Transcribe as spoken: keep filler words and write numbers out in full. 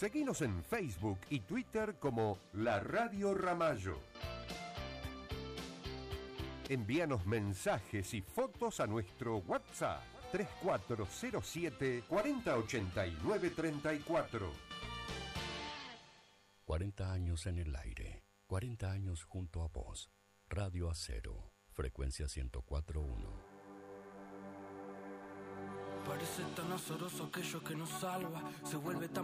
Seguinos en Facebook y Twitter como La Radio Ramallo. Envíanos mensajes y fotos a nuestro WhatsApp tres cuatro cero siete, cuatro cero ocho nueve tres cuatro. cuarenta años en el aire, cuarenta años junto a vos. Radio Acero, frecuencia ciento cuatro punto uno. Parece tan azaroso aquello que nos salva, se vuelve tan